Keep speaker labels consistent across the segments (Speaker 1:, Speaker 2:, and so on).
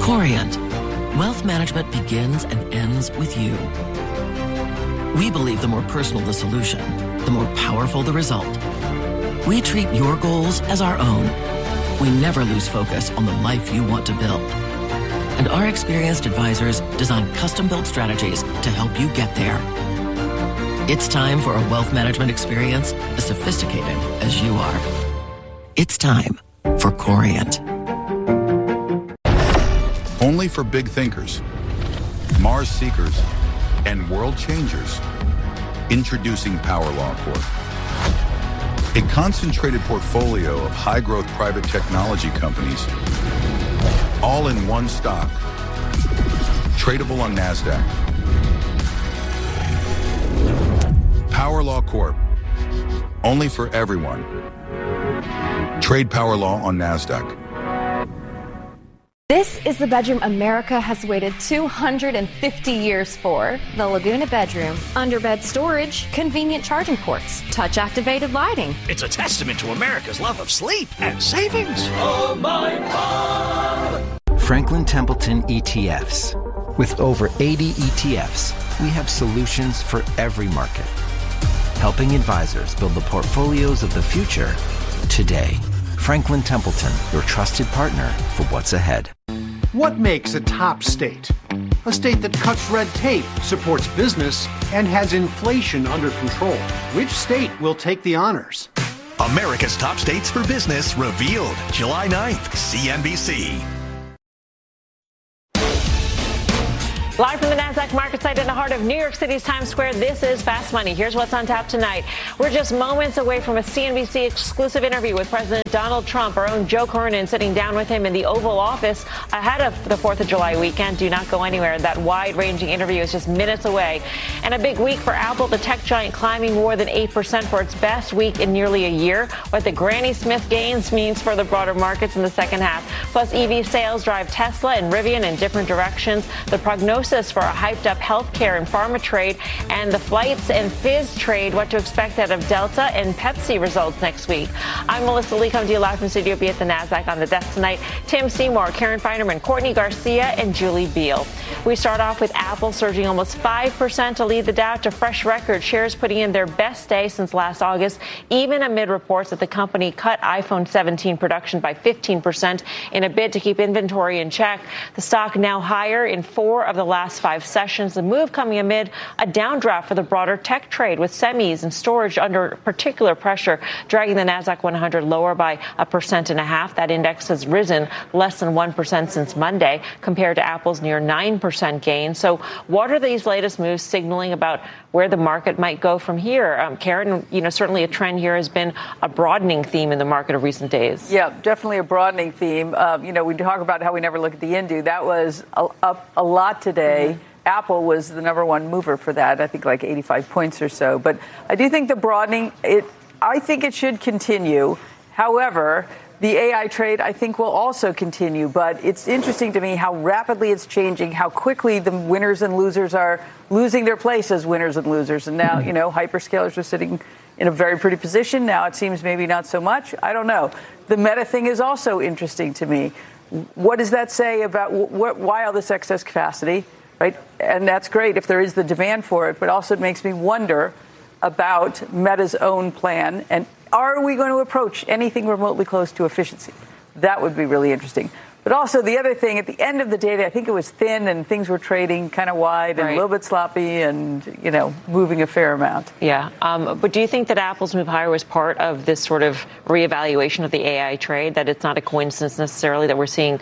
Speaker 1: Corient. Wealth management begins and ends with you. We believe the more personal the solution, the more powerful the result. We treat your goals as our own. We never lose focus on the life you want to build. And our experienced advisors design custom-built strategies to help you get there. It's time for a wealth management experience as sophisticated as you are. It's time for Corient.
Speaker 2: Only for big thinkers, Mars seekers, and world changers. Introducing PowerLaw Corp. A concentrated portfolio of high-growth private technology companies, all in one stock, tradable on NASDAQ. PowerLaw Corp. Only for everyone. Trade PowerLaw on NASDAQ.
Speaker 3: This is the bedroom America has waited 250 years for. The Laguna bedroom. Underbed storage, convenient charging ports, touch-activated lighting.
Speaker 4: It's a testament to America's love of sleep and savings. Oh, my God.
Speaker 5: Franklin Templeton ETFs. With over 80 ETFs, we have solutions for every market, helping advisors build the portfolios of the future today. Franklin Templeton, your trusted partner for what's ahead.
Speaker 6: What makes a top state? A state that cuts red tape, supports business, and has inflation under control. Which state will take the honors?
Speaker 4: America's top states for business revealed July 9th, CNBC.
Speaker 7: Live from the NASDAQ market site in the heart of New York City's Times Square, this is Fast Money. Here's what's on tap tonight. We're just moments away from a CNBC exclusive interview with President Donald Trump. Our own Joe Kernan sitting down with him in the Oval Office ahead of the 4th of July weekend. Do not go anywhere. That wide-ranging interview is just minutes away. And a big week for Apple, the tech giant climbing more than 8% for its best week in nearly a year. What the Granny Smith gains means for the broader markets in the second half. Plus, EV sales drive Tesla and Rivian in different directions. The prognosis for a hyped-up healthcare and pharma trade, and the flights and fizz trade, what to expect out of Delta and Pepsi results next week. I'm Melissa Lee, coming to you live from Studio B at the NASDAQ. On the desk tonight, Tim Seymour, Karen Feinerman, Courtney Garcia, and Julie Beal. We start off with Apple surging almost 5% to lead the Dow to fresh record. Shares putting in their best day since last August, even amid reports that the company cut iPhone 17 production by 15% in a bid to keep inventory in check. The stock now higher in 4 of the last 5 sessions. The move coming amid a downdraft for the broader tech trade, with semis and storage under particular pressure, dragging the NASDAQ 100 lower by 1.5%. That index has risen less than 1% since Monday, compared to Apple's near 9% gain. So what are these latest moves signaling about where the market might go from here? Karen, certainly a trend here has been a broadening theme in the market of recent days.
Speaker 8: Yeah, definitely a broadening theme. We talk about how we never look at the Indu. That was up a lot today. Mm-hmm. Apple was the number one mover for that, I think like 85 points or so. But I do think the broadening, I think it should continue. However, the AI trade, I think, will also continue. But it's interesting to me how rapidly it's changing, how quickly the winners and losers are losing their place as winners and losers. And now, hyperscalers are sitting in a very pretty position. Now it seems maybe not so much. I don't know. The Meta thing is also interesting to me. What does that say about why all this excess capacity? Right. And that's great if there is the demand for it. But also it makes me wonder about Meta's own plan. And are we going to approach anything remotely close to efficiency? That would be really interesting. But also the other thing, at the end of the day, I think it was thin and things were trading kind of wide and a little bit sloppy and, moving a fair amount.
Speaker 7: Yeah. But do you think that Apple's move higher was part of this sort of reevaluation of the AI trade, that it's not a coincidence necessarily that we're seeing,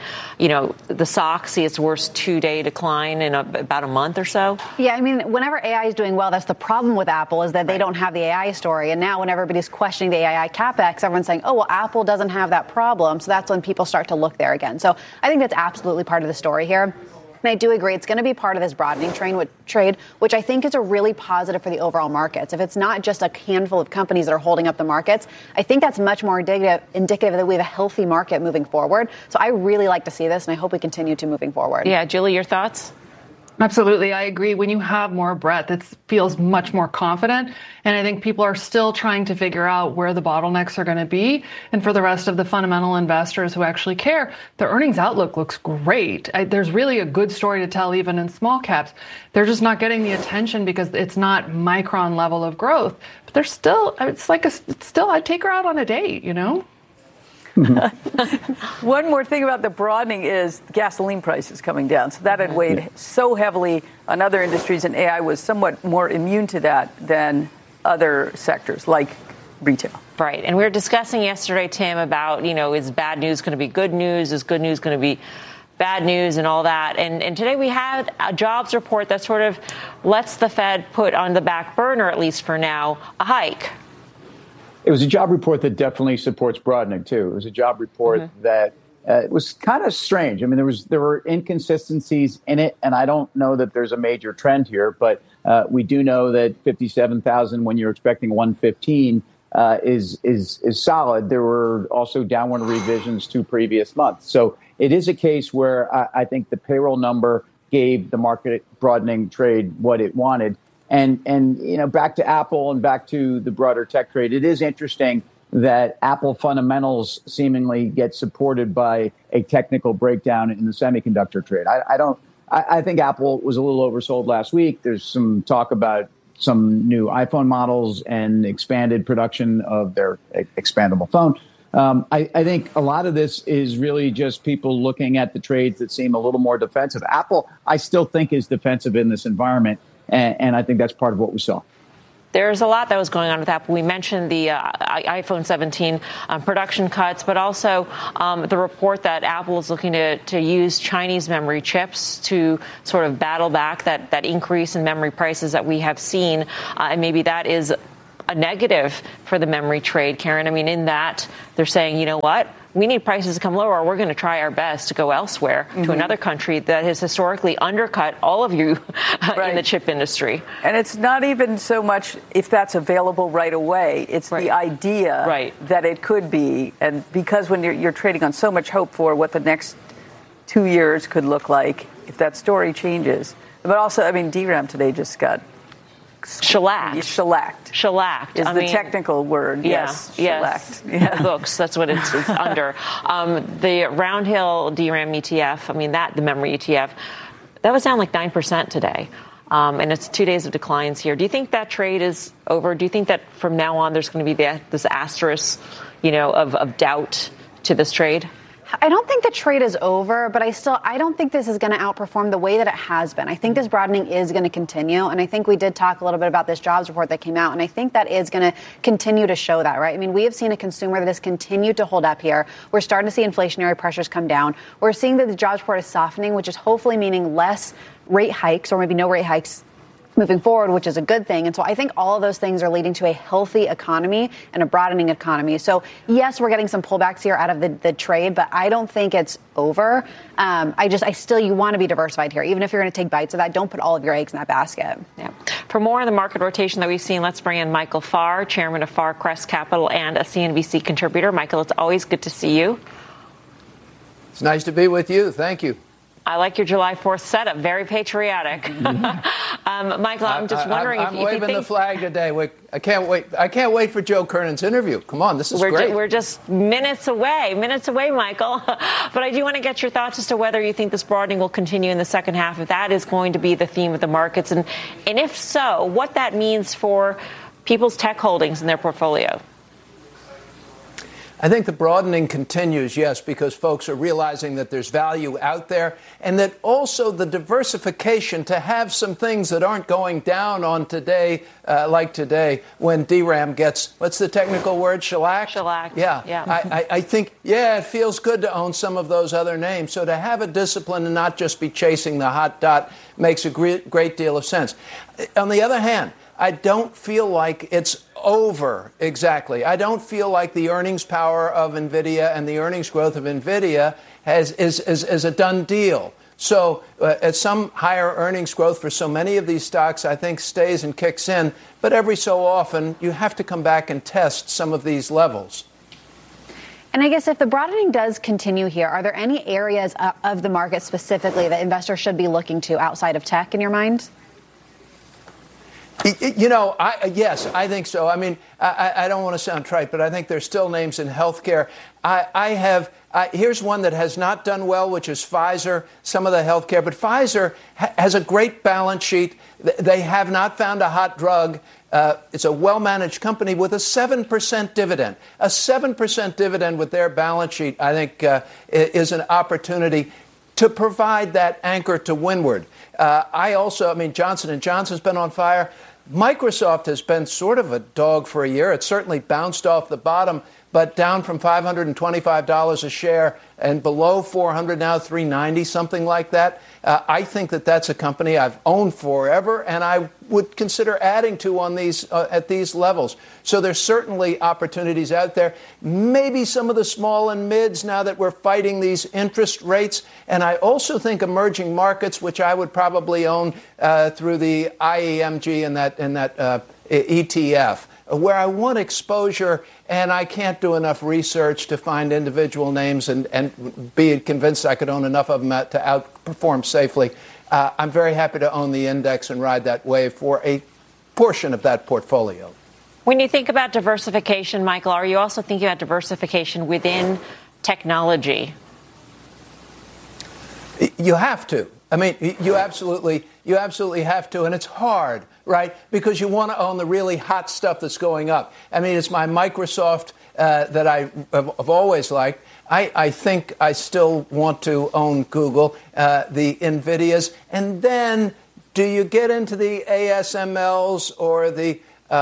Speaker 7: the stock see its worst 2-day decline in about a month or so?
Speaker 9: Yeah, I mean, whenever AI is doing well, that's the problem with Apple, is that they don't have the AI story. And now when everybody's questioning the AI CapEx, everyone's saying, oh, well, Apple doesn't have that problem. So that's when people start to look there again. So I think that's absolutely part of the story here. And I do agree it's going to be part of this broadening trade, which I think is a really positive for the overall markets. If it's not just a handful of companies that are holding up the markets, I think that's much more indicative that we have a healthy market moving forward. So I really like to see this, and I hope we continue to moving forward.
Speaker 7: Yeah, Julie, your thoughts?
Speaker 10: Absolutely. I agree. When you have more breadth, it feels much more confident. And I think people are still trying to figure out where the bottlenecks are going to be. And for the rest of the fundamental investors who actually care, the earnings outlook looks great. There's really a good story to tell even in small caps. They're just not getting the attention because it's not Micron level of growth. But there's still, I'd take her out on a date, you know?
Speaker 8: One more thing about the broadening is gasoline prices coming down. So that had weighed so heavily on other industries, and AI was somewhat more immune to that than other sectors like retail.
Speaker 7: Right. And we were discussing yesterday, Tim, about, is bad news going to be good news? Is good news going to be bad news and all that? And today we had a jobs report that sort of lets the Fed put on the back burner, at least for now, a hike.
Speaker 11: It was a job report that definitely supports broadening, too. It was a job report that was kind of strange. I mean, there were inconsistencies in it, and I don't know that there's a major trend here, but we do know that 57,000 when you're expecting 115 is solid. There were also downward revisions to previous months. So it is a case where I think the payroll number gave the market broadening trade what it wanted. And back to Apple and back to the broader tech trade, it is interesting that Apple fundamentals seemingly get supported by a technical breakdown in the semiconductor trade. I think Apple was a little oversold last week. There's some talk about some new iPhone models and expanded production of their expandable phone. I think a lot of this is really just people looking at the trades that seem a little more defensive. Apple, I still think, is defensive in this environment. And I think that's part of what we saw.
Speaker 7: There's a lot that was going on with Apple. We mentioned the iPhone 17 production cuts, but also the report that Apple is looking to use Chinese memory chips to sort of battle back that increase in memory prices that we have seen. And maybe that is a negative for the memory trade, Karen. I mean, in that they're saying, you know what? We need prices to come lower, or we're going to try our best to go elsewhere to another country that has historically undercut all of you in the chip industry.
Speaker 8: And it's not even so much if that's available right away. It's the idea that it could be. And because when you're trading on so much hope for what the next 2 years could look like, if that story changes. But also, I mean, DRAM today just got
Speaker 7: shellacked. Shellacked
Speaker 8: is the technical word.
Speaker 7: Yes.
Speaker 8: Shellacked.
Speaker 7: Books. That's what it's under. The Roundhill DRAM ETF. I mean, the memory ETF, that was down like 9% today. And it's 2 days of declines here. Do you think that trade is over? Do you think that from now on there's going to be this asterisk, of doubt to this trade?
Speaker 9: I don't think the trade is over, but I don't think this is going to outperform the way that it has been. I think this broadening is going to continue. And I think we did talk a little bit about this jobs report that came out. And I think that is going to continue to show that, right? I mean, we have seen a consumer that has continued to hold up here. We're starting to see inflationary pressures come down. We're seeing that the jobs report is softening, which is hopefully meaning less rate hikes or maybe no rate hikes moving forward, which is a good thing. And so I think all of those things are leading to a healthy economy and a broadening economy. So yes, we're getting some pullbacks here out of the trade, but I don't think it's over. You want to be diversified here. Even if you're going to take bites of that, don't put all of your eggs in that basket.
Speaker 7: Yeah. For more on the market rotation that we've seen, let's bring in Michael Farr, chairman of Farr Crest Capital and a CNBC contributor. Michael, it's always good to see you.
Speaker 12: It's nice to be with you. Thank you.
Speaker 7: I like your July 4th setup. Very patriotic. Michael, I'm just wondering if you think... I'm
Speaker 12: waving the flag today. I can't wait. I can't wait for Joe Kernan's interview. Come on, this is great.
Speaker 7: We're just minutes away, Michael. But I do want to get your thoughts as to whether you think this broadening will continue in the second half, if that is going to be the theme of the markets. And if so, what that means for people's tech holdings in their portfolio.
Speaker 12: I think the broadening continues, yes, because folks are realizing that there's value out there and that also the diversification to have some things that aren't going down on today, like today, when DRAM gets, what's the technical word, shellacked?
Speaker 7: Shellacked.
Speaker 12: Yeah. I think, it feels good to own some of those other names. So to have a discipline and not just be chasing the hot dot makes a great deal of sense. On the other hand, I don't feel like it's over exactly. I don't feel like the earnings power of NVIDIA and the earnings growth of NVIDIA is a done deal. So at some higher earnings growth for so many of these stocks, I think stays and kicks in. But every so often, you have to come back and test some of these levels.
Speaker 9: And I guess if the broadening does continue here, are there any areas of the market specifically that investors should be looking to outside of tech in your mind?
Speaker 12: Yes, I think so. I mean, I don't want to sound trite, but I think there's still names in healthcare. Here's one that has not done well, which is Pfizer, some of the healthcare. But Pfizer has a great balance sheet. They have not found a hot drug. It's a well-managed company with a 7% dividend. A 7% dividend with their balance sheet, I think, is an opportunity to provide that anchor to windward. Johnson & Johnson's been on fire. Microsoft has been sort of a dog for a year. It certainly bounced off the bottom, but down from $525 a share and below $400 now, $390, something like that. I think that that's a company I've owned forever, and I would consider adding to on these at these levels. So there's certainly opportunities out there. Maybe some of the small and mids now that we're fighting these interest rates. And I also think emerging markets, which I would probably own through the IEMG and that ETF, where I want exposure and I can't do enough research to find individual names and be convinced I could own enough of them to outperform safely. I'm very happy to own the index and ride that wave for a portion of that portfolio.
Speaker 7: When you think about diversification, Michael, are you also thinking about diversification within technology?
Speaker 12: You have to. I mean, you absolutely have to, and it's hard, right? Because you want to own the really hot stuff that's going up. I mean, it's my Microsoft that I've always liked. I think I still want to own Google, the NVIDIAs, and then do you get into the ASMLs or the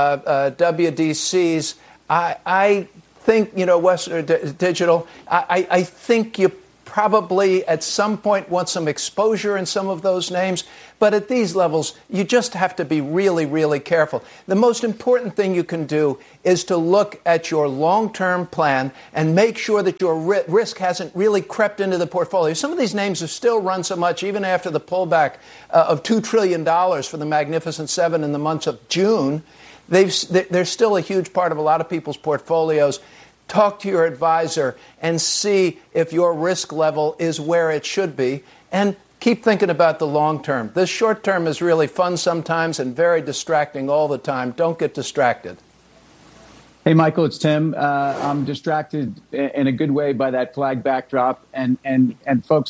Speaker 12: WDCs? I think, Western Digital, I think you probably at some point want some exposure in some of those names. But at these levels, you just have to be really, really careful. The most important thing you can do is to look at your long-term plan and make sure that your risk hasn't really crept into the portfolio. Some of these names have still run so much, even after the pullback of $2 trillion for the Magnificent Seven in the months of June. They're still a huge part of a lot of people's portfolios. Talk to your advisor and see if your risk level is where it should be. And keep thinking about the long term. The short term is really fun sometimes and very distracting all the time. Don't get distracted.
Speaker 11: Hey, Michael, it's Tim. I'm distracted in a good way by that flag backdrop. And folks,